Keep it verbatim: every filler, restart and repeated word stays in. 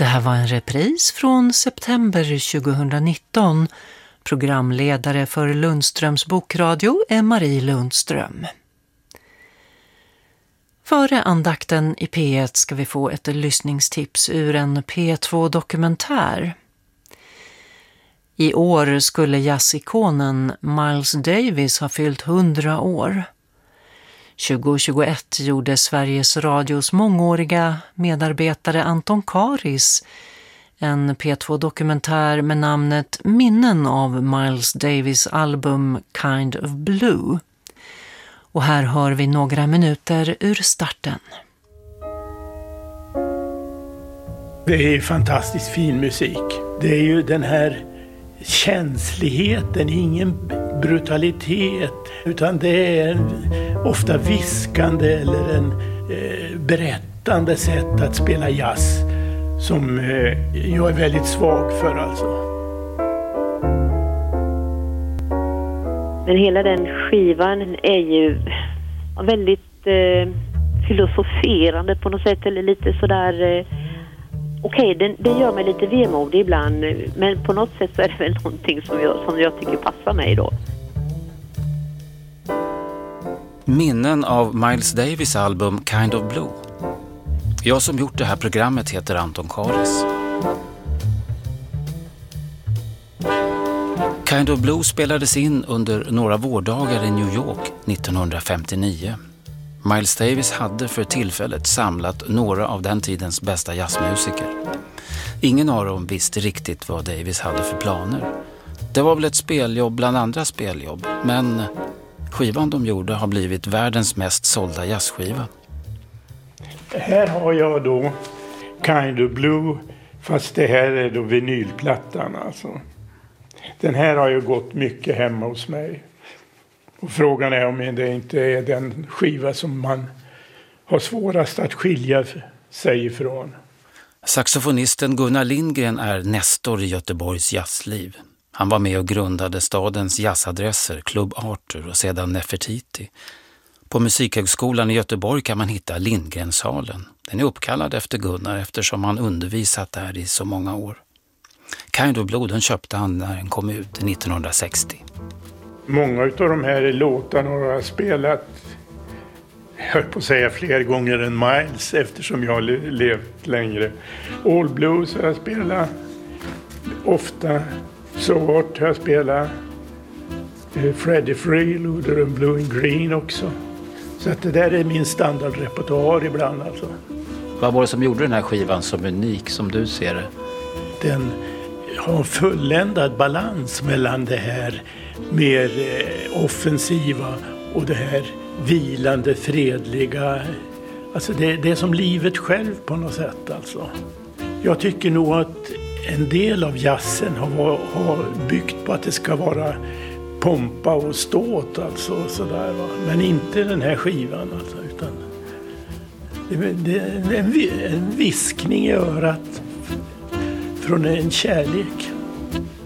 Det här var en repris från september tjugonitton. Programledare för Lundströms bokradio är Marie Lundström. Före andakten i P ett ska vi få ett lyssningstips ur en P två-dokumentär. I år skulle jazzikonen Miles Davis ha fyllt hundra år. tjugohundratjugoett gjorde Sveriges Radios mångåriga medarbetare Anton Karis en P två-dokumentär med namnet Minnen av Miles Davis album Kind of Blue. Och här hör vi några minuter ur starten. Det är fantastiskt fin musik. Det är ju den här känsligheten, ingen brutalitet, utan det är ofta viskande eller en eh, berättande sätt att spela jazz som eh, jag är väldigt svag för alltså. Men hela den skivan är ju väldigt eh, filosoferande på något sätt, eller lite sådär eh, okej, okay, den, den gör mig lite vemodig ibland, men på något sätt så är det väl någonting som jag, som jag tycker passar mig då. Minnen av Miles Davis album Kind of Blue. Jag som gjort det här programmet heter Anton Karis. Kind of Blue spelades in under några vårdagar i New York nittonhundrafemtionio. Miles Davis hade för tillfället samlat några av den tidens bästa jazzmusiker. Ingen av dem visste riktigt vad Davis hade för planer. Det var väl ett speljobb bland andra speljobb, men skivan de gjorde har blivit världens mest sålda jazzskiva. Här har jag då Kind of Blue, fast det här är då vinylplattan alltså. Den här har ju gått mycket hemma hos mig. Och frågan är om det inte är den skiva som man har svårast att skilja sig ifrån. Saxofonisten Gunnar Lindgren är nestor i Göteborgs jazzliv. Han var med och grundade stadens jazzadresser, Club Arthur och sedan Nefertiti. På Musikhögskolan i Göteborg kan man hitta Lindgrensalen. Den är uppkallad efter Gunnar eftersom han undervisat där i så många år. Kind of Blue, den köpte han när den kom ut nittonhundrasextio. Många av de här låtarna har jag spelat, jag höll på att säga fler gånger än Miles eftersom jag har levt längre. All Blues har jag spelat ofta, So What har jag spelat, Freddie Freeloader och Blue and Green också. Så att det där är min standardrepertoar ibland alltså. Vad var det som gjorde den här skivan som unik som du ser det? Den har fulländad balans mellan det här mer offensiva och det här vilande, fredliga. Alltså det, det är som livet själv på något sätt alltså. Jag tycker nog att en del av jazzen har, har byggt på att det ska vara pompa och ståt alltså sådär, va? Men inte den här skivan alltså, utan det, det är en, en viskning i örat från en kärlek.